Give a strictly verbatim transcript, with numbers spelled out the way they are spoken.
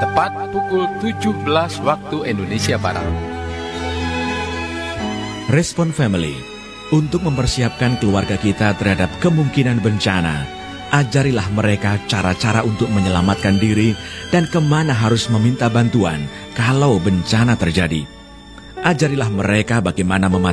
tepat pukul tujuh belas waktu Indonesia Barat. Respon Family. Untuk mempersiapkan keluarga kita terhadap kemungkinan bencana, ajarilah mereka cara-cara untuk menyelamatkan diri dan kemana harus meminta bantuan kalau bencana terjadi. Ajarilah mereka bagaimana mematikan